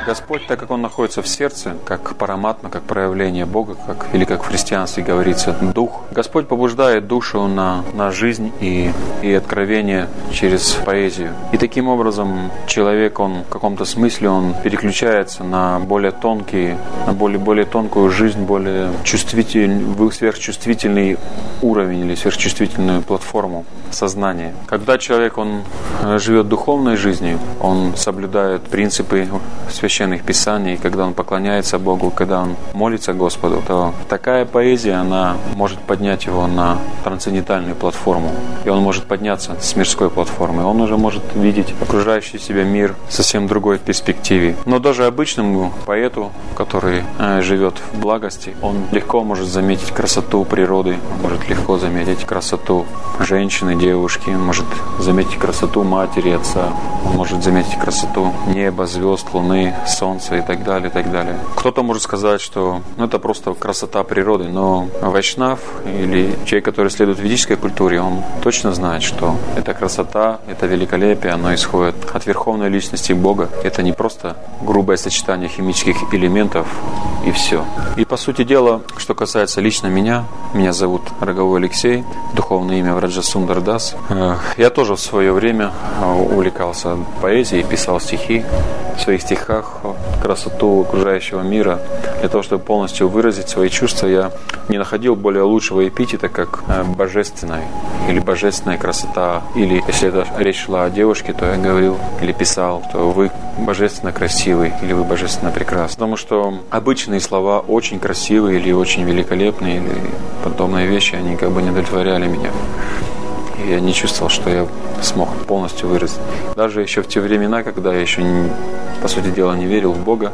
Господь, так как Он находится в сердце, как параматма, как проявление Бога, или как в христианстве говорится, Дух, Господь побуждает душу на жизнь и откровение через поэзию. И таким образом человек, он в каком-то смысле, он переключается на более тонкие, на более тонкую жизнь, более сверхчувствительный уровень или сверхчувствительную платформу сознания. Когда человек, он живет духовной жизнью, он соблюдает принципы священных писаний, когда он поклоняется Богу, когда он молится Господу, то такая поэзия, она может поднять его на трансцендентальную платформу. И он может подняться с мирской платформы. Он уже может видеть окружающий себя мир в совсем другой перспективе. Но даже обычному поэту, который живет в благости, он легко может заметить красоту природы, он может легко заметить красоту женщины, девушки, он может заметить красоту матери, отца, он может заметить красоту неба, звезд, луны, солнца и так далее, и так далее. Кто-то может сказать, что это просто красота природы, но вайшнав или человек, который следует ведической культуре, он точно знает, что эта красота, это великолепие, оно исходит от верховной личности Бога. Это не просто грубое сочетание химических элементов и все. И по сути дела, что касается лично меня зовут Роговой Алексей, духовное имя Враджа Сундар Дас. Я тоже в свое время увлекался поэзией, писал стихи. В своих стихах красоту окружающего мира. Для того, чтобы полностью выразить свои чувства, я не находил более лучшего эпитета, как божественная или божественная красота. Или, если это речь шла о девушке, то я говорил или писал, что вы божественно красивый или вы божественно прекрасны. Потому что обычные слова очень красивые или очень великолепные, или подобные вещи, они как бы не удовлетворяли меня. И я не чувствовал, что я смог полностью выразить. Даже еще в те времена, когда я еще, по сути дела, не верил в Бога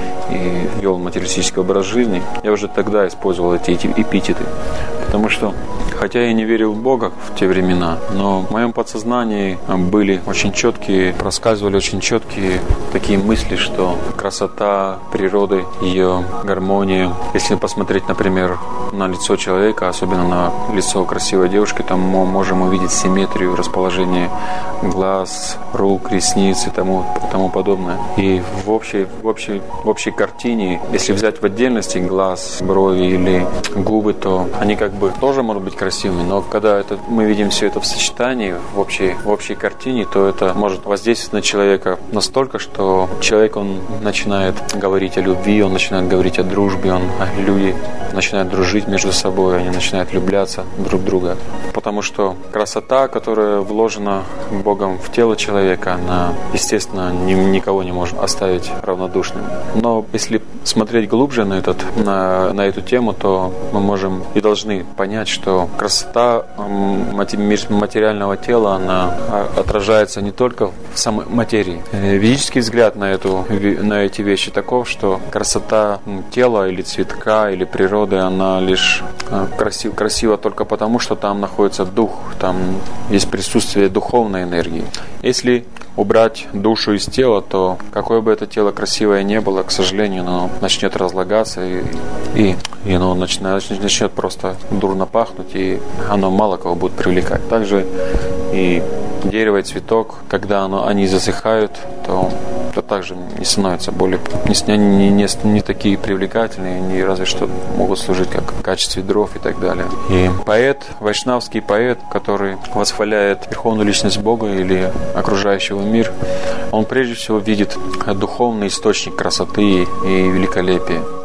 и вел материалистический образ жизни, я уже тогда использовал эти эпитеты. Потому что, хотя я не верил в Бога в те времена, но в моем подсознании были очень четкие, проскальзывали очень четкие такие мысли, что красота природы, ее гармония. Если посмотреть, например, на лицо человека, особенно на лицо красивой девушки, там мы можем увидеть симметрию, расположение глаз, рук, ресниц и тому подобное. И в общей картине, если взять в отдельности глаз, брови или губы, то они как бы тоже могут быть красивыми, но когда мы видим все это в сочетании, в общей картине, то это может воздействовать на человека настолько, что человек, он начинает говорить о любви, он начинает говорить о дружбе, люди начинают дружить между собой, они начинают влюбляться друг в друга. Потому что красота, которая вложена Богом в тело человека, она, естественно, никого не может оставить равнодушным. Но если смотреть глубже на эту тему, то мы можем и должны понять, что красота материального тела, она отражается не только в самой материи. Ведический взгляд на эти вещи таков, что красота тела или цветка, или природы, она лишь красива только потому, что там находится дух, там есть присутствие духовной энергии. Если убрать душу из тела, то какое бы это тело красивое не было, к сожалению, оно начнет разлагаться и оно начнет просто дурно пахнуть, и оно мало кого будет привлекать. Также и дерево и цветок, когда они засыхают, то также не становятся не такие привлекательные, не разве что могут служить как в качестве дров и так далее. И вайшнавский поэт, который восхваляет верховную личность Бога или окружающего мир, он прежде всего видит духовный источник красоты и великолепия.